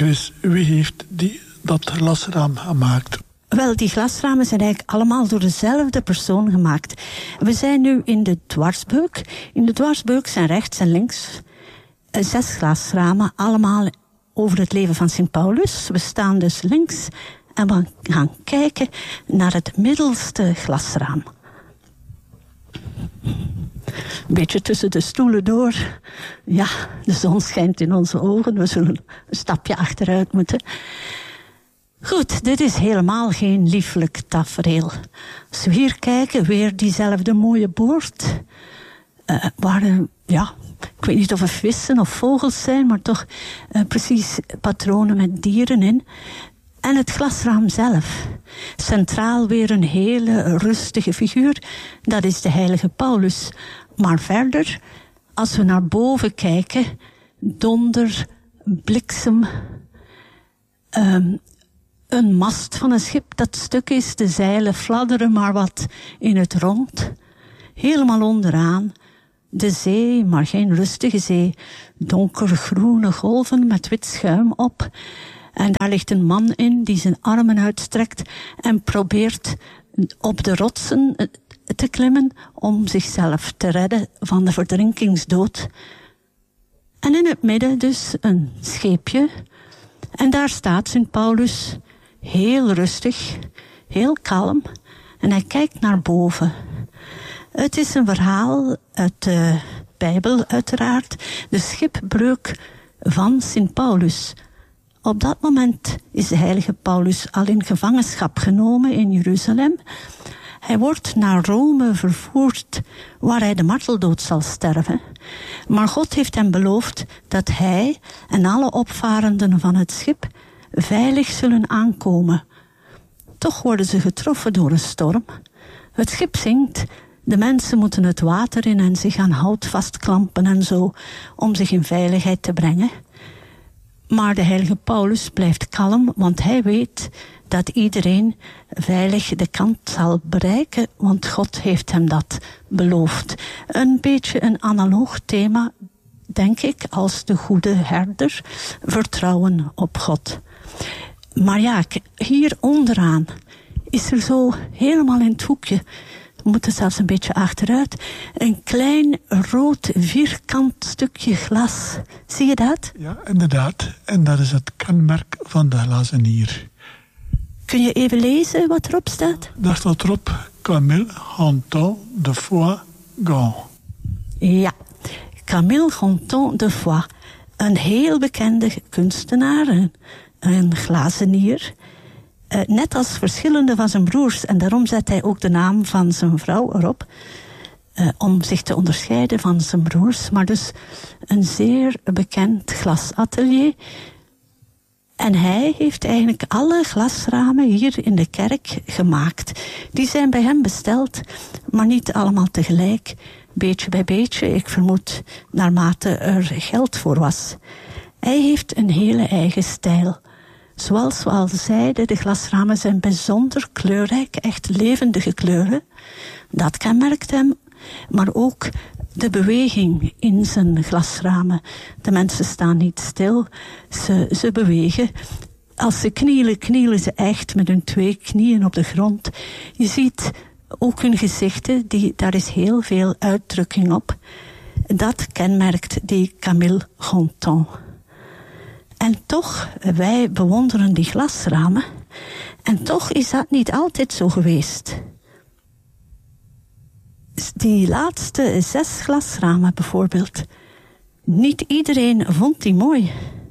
Chris, wie heeft dat glasraam gemaakt? Wel, die glasramen zijn eigenlijk allemaal door dezelfde persoon gemaakt. We zijn nu in de dwarsbeuk. In de dwarsbeuk zijn rechts en links 6 glasramen, allemaal over het leven van Sint Paulus. We staan dus links en we gaan kijken naar het middelste glasraam. Een beetje tussen de stoelen door. Ja, de zon schijnt in onze ogen. We zullen een stapje achteruit moeten. Goed, dit is helemaal geen lieflijk tafereel. Als we hier kijken, weer diezelfde mooie boord. Waar, ik weet niet of het vissen of vogels zijn, maar toch precies patronen met dieren in. En het glasraam zelf. Centraal weer een hele rustige figuur. Dat is de heilige Paulus. Maar verder, als we naar boven kijken, donder, bliksem, een mast van een schip dat stuk is, de zeilen fladderen maar wat in het rond. Helemaal onderaan, de zee, maar geen rustige zee, donkergroene golven met wit schuim op. En daar ligt een man in die zijn armen uitstrekt en probeert op de rotsen te klimmen om zichzelf te redden van de verdrinkingsdood. En in het midden dus een scheepje. En daar staat Sint Paulus, heel rustig, heel kalm. En hij kijkt naar boven. Het is een verhaal uit de Bijbel uiteraard. De schipbreuk van Sint Paulus. Op dat moment is de heilige Paulus al in gevangenschap genomen in Jeruzalem. Hij wordt naar Rome vervoerd, waar hij de marteldood zal sterven. Maar God heeft hem beloofd dat hij en alle opvarenden van het schip veilig zullen aankomen. Toch worden ze getroffen door een storm. Het schip zinkt, de mensen moeten het water in en zich aan hout vastklampen en zo, om zich in veiligheid te brengen. Maar de heilige Paulus blijft kalm, want hij weet dat iedereen veilig de kant zal bereiken, want God heeft hem dat beloofd. Een beetje een analoog thema, denk ik, als de goede herder, vertrouwen op God. Maar ja, hier onderaan is er zo helemaal in het hoekje, we moeten zelfs een beetje achteruit, een klein rood vierkant stukje glas. Zie je dat? Ja, inderdaad. En dat is het kenmerk van de glazenier. Kun je even lezen wat erop staat? Daar staat erop Camille Gonton de Foix Gand. Ja, Camille Gonton de Foix. Een heel bekende kunstenaar, een glazenier. Net als verschillende van zijn broers. En daarom zet hij ook de naam van zijn vrouw erop. Om zich te onderscheiden van zijn broers. Maar dus een zeer bekend glasatelier. En hij heeft eigenlijk alle glasramen hier in de kerk gemaakt. Die zijn bij hem besteld, maar niet allemaal tegelijk. Beetje bij beetje, ik vermoed naarmate er geld voor was. Hij heeft een hele eigen stijl. Zoals we al zeiden, de glasramen zijn bijzonder kleurrijk, echt levendige kleuren. Dat kenmerkt hem, maar ook de beweging in zijn glasramen. De mensen staan niet stil, ze bewegen. Als ze knielen ze echt met hun 2 knieën op de grond. Je ziet ook hun gezichten, daar is heel veel uitdrukking op. Dat kenmerkt die Camille Gonton. En toch, wij bewonderen die glasramen. En toch is dat niet altijd zo geweest. Die laatste 6 glasramen bijvoorbeeld. Niet iedereen vond die mooi.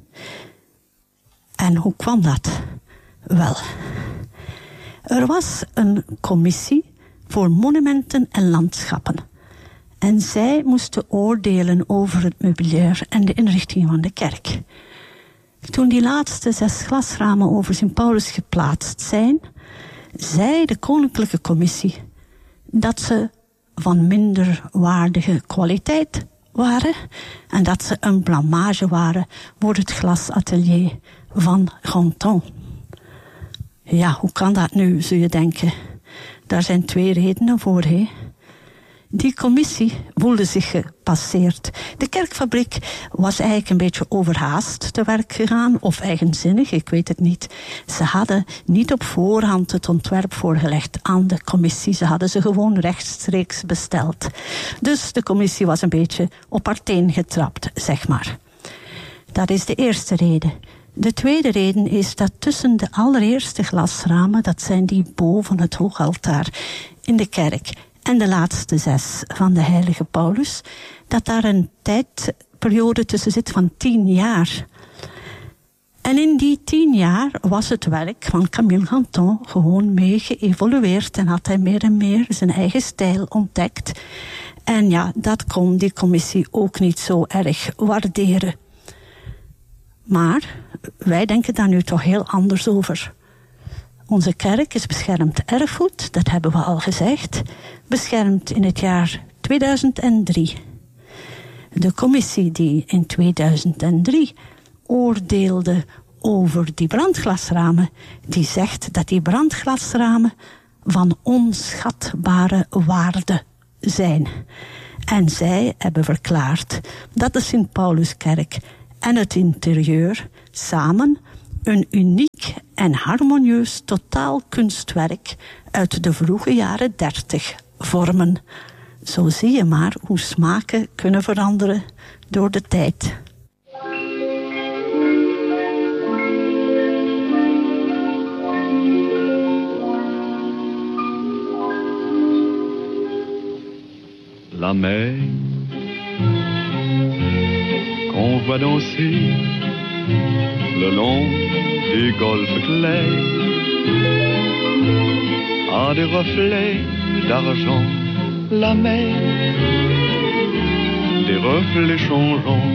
En hoe kwam dat? Wel, er was een commissie voor monumenten en landschappen. En zij moesten oordelen over het meubilair en de inrichting van de kerk. Toen die laatste 6 glasramen over Sint Paulus geplaatst zijn, zei de koninklijke commissie dat ze van minder waardige kwaliteit waren en dat ze een blamage waren voor het glasatelier van Gonton. Ja, hoe kan dat nu, zul je denken? Daar zijn 2 redenen voor, hè. Die commissie voelde zich gepasseerd. De kerkfabriek was eigenlijk een beetje overhaast te werk gegaan, of eigenzinnig, ik weet het niet. Ze hadden niet op voorhand het ontwerp voorgelegd aan de commissie. Ze hadden ze gewoon rechtstreeks besteld. Dus de commissie was een beetje op haar teen getrapt, zeg maar. Dat is de eerste reden. De tweede reden is dat tussen de allereerste glasramen, dat zijn die boven het hoogaltaar in de kerk, en de laatste 6 van de heilige Paulus, dat daar een tijdperiode tussen zit van 10 jaar. En in die 10 jaar was het werk van Camille Ganton gewoon mee geëvolueerd en had hij meer en meer zijn eigen stijl ontdekt. En ja, dat kon die commissie ook niet zo erg waarderen. Maar wij denken daar nu toch heel anders over. Onze kerk is beschermd erfgoed, dat hebben we al gezegd. Beschermd in het jaar 2003. De commissie die in 2003 oordeelde over die brandglasramen, die zegt dat die brandglasramen van onschatbare waarde zijn. En zij hebben verklaard dat de Sint-Pauluskerk en het interieur samen een uniek en harmonieus totaalkunstwerk uit de vroege jaren 30 vormen. Zo zie je maar hoe smaken kunnen veranderen door de tijd. La mer qu'on voit danser le long du golfe clair a des reflets d'argent. La mer, des reflets changeants